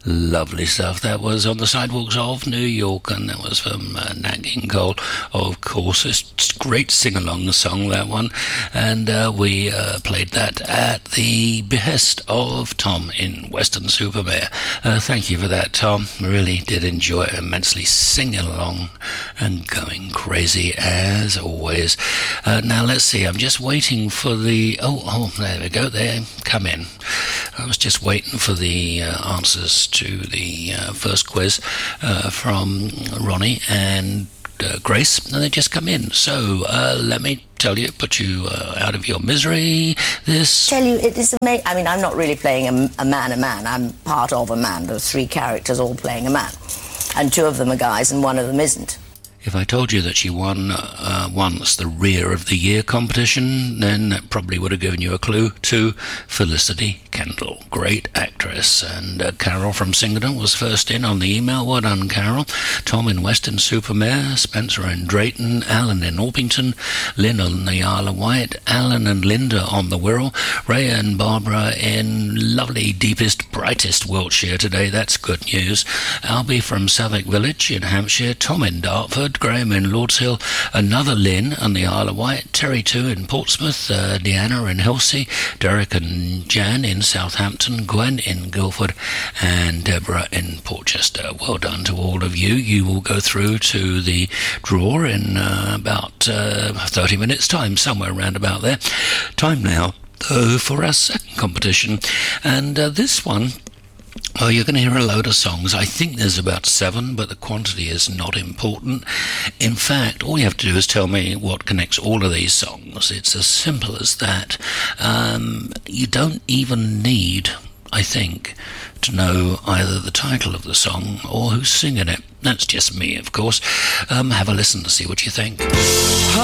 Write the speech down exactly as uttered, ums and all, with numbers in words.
Lovely stuff. That was On the Sidewalks of New York, and that was from uh, Nat King Cole, of course. It's a great sing-along song, that one, and uh, we uh, played that at the behest of Tom in Weston-super-Mare. Uh, thank you for that, Tom. Really did enjoy it immensely, singing along and going crazy as always. Uh, now, let's see. I'm just waiting for the... Oh, oh, there we go. There, come in. I was just waiting for the uh, answers to the uh, first quiz uh, from Ronnie and uh, Grace, and they just come in. So uh, let me tell you, put you uh, out of your misery. This tell you it is amazing. I mean, I'm not really playing a, a man a man. I'm part of a man. There are three characters all playing a man, and two of them are guys and one of them isn't. If I told you that she won uh, once the Rear of the Year competition, then that probably would have given you a clue to Felicity Kendall, great actress. And uh, Carol from Singleton was first in on the email. Well done, Carol. Tom in Weston-super-Mare, Spencer in Drayton, Alan in Orpington, Lynn on the Isle of Wight, Alan and Linda on the Wirral, Ray and Barbara in lovely, deepest, brightest Wiltshire today. That's good news. Albie from Southwark Village in Hampshire, Tom in Dartford, Graham in Lords Hill, another Lynn on the Isle of Wight, Terry too in Portsmouth, uh, Deanna in Hilsey, Derek and Jan in Southampton, Gwen in Guildford, and Deborah in Portchester. Well done to all of you. You will go through to the draw in uh, about uh, thirty minutes time, somewhere around about there. Time now though for our second competition, and uh, this one, well, you're going to hear a load of songs. I think there's about seven, but the quantity is not important. In fact, all you have to do is tell me what connects all of these songs. It's as simple as that. Um, you don't even need, I think, to know either the title of the song or who's singing it. That's just me, of course. Um, have a listen to see what you think.